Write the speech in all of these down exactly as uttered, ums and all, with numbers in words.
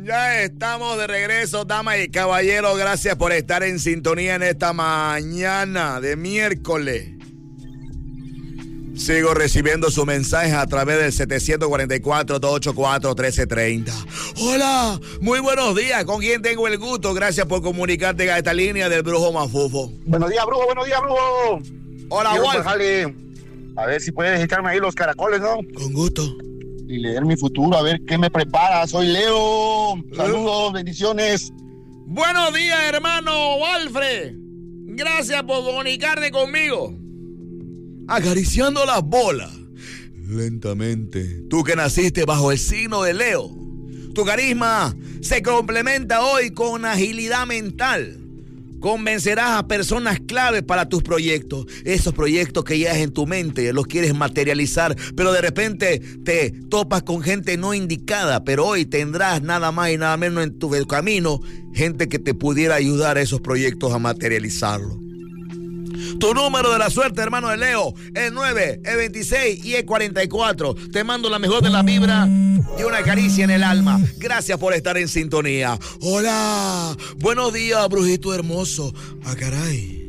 Ya estamos de regreso, damas y caballeros. Gracias por estar en sintonía en esta mañana de miércoles. Sigo recibiendo su mensaje a través del setecientos cuarenta y cuatro, doscientos ochenta y cuatro, trece treinta. Hola, muy buenos días. ¿Con quién tengo el gusto? Gracias por comunicarte a esta línea del Brujo Mafufo. Buenos días, Brujo. Buenos días, Brujo. Hola, Wolf. A ver si puedes echarme ahí los caracoles, ¿no? Con gusto. Y leer mi futuro, a ver qué me prepara. Soy Leo. Saludos, ¿Eh? Bendiciones. Buenos días, hermano Walfred. Gracias por comunicarte conmigo. Acariciando las bolas lentamente. Tú que naciste bajo el signo de Leo, tu carisma se complementa hoy con agilidad mental. Convencerás a personas claves para tus proyectos. Esos proyectos que llevas en tu mente, los quieres materializar, pero de repente te topas con gente no indicada. Pero hoy tendrás nada más y nada menos en tu camino gente que te pudiera ayudar a esos proyectos a materializarlos. Tu número de la suerte, hermano de Leo, el nueve, el veintiséis y el cuarenta y cuatro. Te mando la mejor de la vibra y una caricia en el alma. Gracias por estar en sintonía. Hola, buenos días, brujito hermoso. Ah, caray.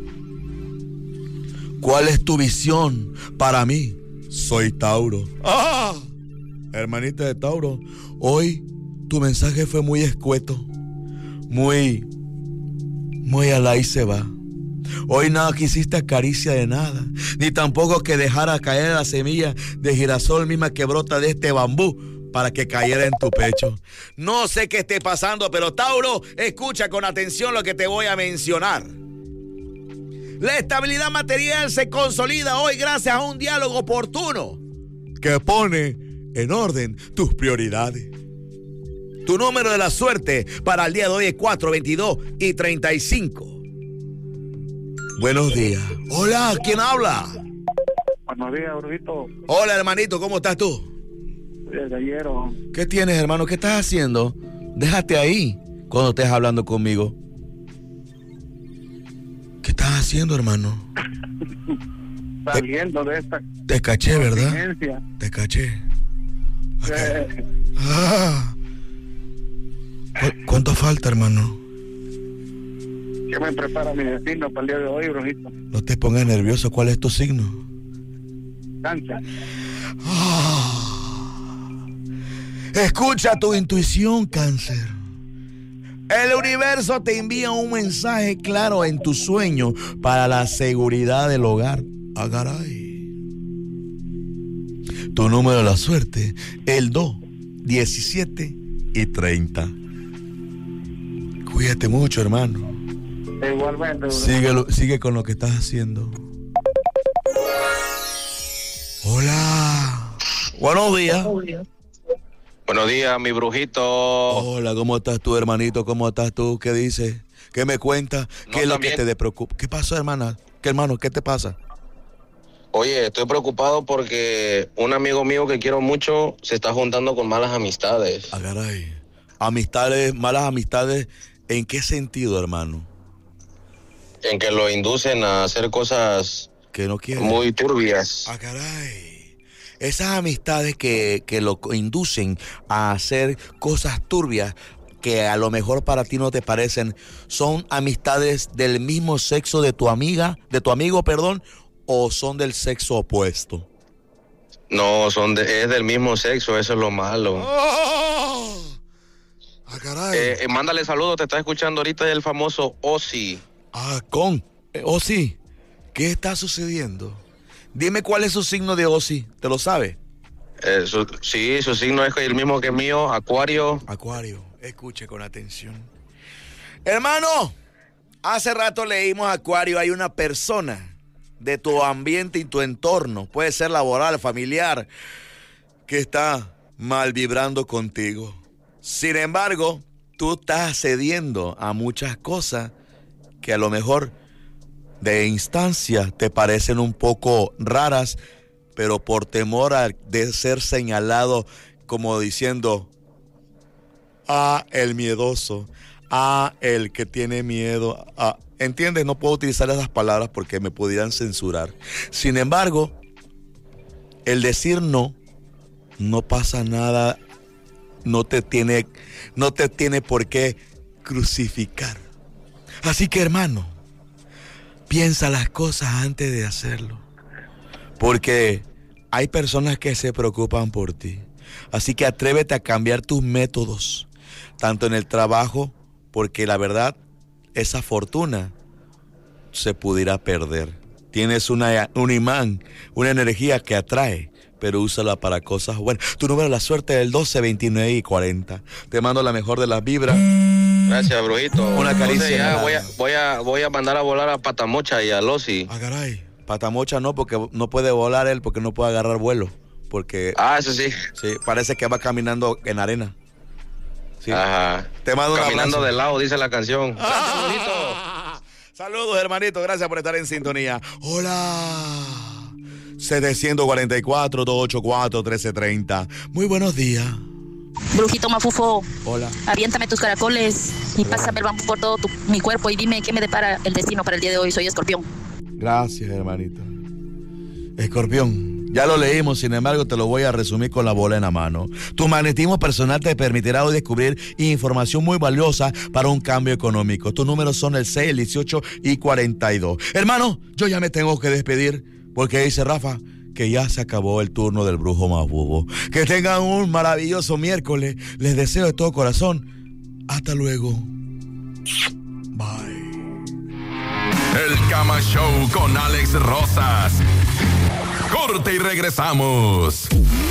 ¿Cuál es tu visión para mí? Soy Tauro. ¡Ah! Hermanita de Tauro, hoy tu mensaje fue muy escueto. Muy, muy al ahí se va. Hoy nada quisiste acaricia de nada, ni tampoco que dejara caer la semilla de girasol misma que brota de este bambú para que cayera en tu pecho. No sé qué esté pasando, pero Tauro, escucha con atención lo que te voy a mencionar. La estabilidad material se consolida hoy gracias a un diálogo oportuno que pone en orden tus prioridades. Tu número de la suerte para el día de hoy es cuatro, veintidós y treinta y cinco. Buenos días. Hola, ¿quién habla? Buenos días, brujito. Hola, hermanito, ¿cómo estás tú? El gallero. ¿Qué tienes, hermano? ¿Qué estás haciendo? Déjate ahí cuando estés hablando conmigo. ¿Qué estás haciendo, hermano? Saliendo te, de esta. Te caché, ¿verdad? Te caché. Okay. Eh. Ah. ¿Cu- ¿Cuánto falta, hermano? ¿Qué me prepara mi destino para el día de hoy, brujito? No te pongas nervioso. ¿Cuál es tu signo? Cáncer. Ah. Escucha tu intuición, Cáncer. El universo te envía un mensaje claro en tu sueño para la seguridad del hogar. Ah, caray. Tu número de la suerte, el dos, diecisiete y treinta. Cuídate mucho, hermano. Igualmente, sigue, sigue con lo que estás haciendo. Hola. Buenos días. Buenos días, mi brujito. Hola, ¿cómo estás tú, hermanito? ¿Cómo estás tú? ¿Qué dices? ¿Qué me cuentas? ¿Qué no, es lo también... que te preocupa? ¿Qué pasó, hermana? ¿Qué hermano? ¿Qué te pasa? Oye, estoy preocupado porque un amigo mío que quiero mucho se está juntando con malas amistades. Ah, caray. Amistades, malas amistades, ¿en qué sentido, hermano? En que lo inducen a hacer cosas que no quieren. Muy turbias. Ah, caray. Esas amistades que, que lo inducen a hacer cosas turbias que a lo mejor para ti no te parecen, ¿son amistades del mismo sexo de tu amiga, de tu amigo, perdón, o son del sexo opuesto? No, son de, es del mismo sexo, eso es lo malo. ¡Oh! Ah, caray. Eh, eh, mándale saludos, te está escuchando ahorita el famoso Ozzy. Ah, con eh, Ozzy, ¿qué está sucediendo? Dime cuál es su signo de Ozzy, ¿te lo sabe? Eh, su, sí, su signo es el mismo que mío, Acuario. Acuario, escuche con atención. Hermano, hace rato leímos Acuario, hay una persona de tu ambiente y tu entorno, puede ser laboral, familiar, que está mal vibrando contigo. Sin embargo, tú estás cediendo a muchas cosas que a lo mejor de instancia te parecen un poco raras, pero por temor a de ser señalado como diciendo, ah, el miedoso, ah, el que tiene miedo, ah, ¿entiendes? No puedo utilizar esas palabras porque me pudieran censurar. Sin embargo, el decir no, no pasa nada no te tiene, no te tiene por qué crucificar. Así que, hermano, piensa las cosas antes de hacerlo. Porque hay personas que se preocupan por ti. Así que atrévete a cambiar tus métodos, tanto en el trabajo, porque la verdad, esa fortuna se pudiera perder. Tienes una, un imán, una energía que atrae, pero úsala para cosas buenas. Tu número de la suerte es el doce, veintinueve y cuarenta. Te mando la mejor de las vibras. Gracias, brujito. Una caricia. Entonces ya voy a, voy, a, voy a mandar a volar a Patamocha y a Losi. Ah, caray. Patamocha no, porque no puede volar él, porque no puede agarrar vuelo. Porque, ah, eso sí. Sí, parece que va caminando en arena. Sí. Ajá. Te mando un Caminando abrazo. de lado, dice la canción. Ah, saludos, hermanito. Gracias por estar en sintonía. Hola. setecientos cuarenta y cuatro, doscientos ochenta y cuatro, trece treinta. Muy buenos días. Brujito Mafufo. Hola. Aviéntame tus caracoles y pásame el bambú por todo tu, mi cuerpo y dime qué me depara el destino para el día de hoy. Soy Escorpión. Gracias, hermanito. Escorpión, ya lo leímos, sin embargo te lo voy a resumir con la bola en la mano. Tu magnetismo personal te permitirá hoy descubrir información muy valiosa para un cambio económico. Tus números son el seis, el dieciocho y cuarenta y dos. Hermano, yo ya me tengo que despedir porque dice Rafa que ya se acabó el turno del brujo más bobo. Que tengan un maravilloso miércoles. Les deseo de todo corazón. Hasta luego. Bye. El Cama Show con Alex Rosas. Corte y regresamos.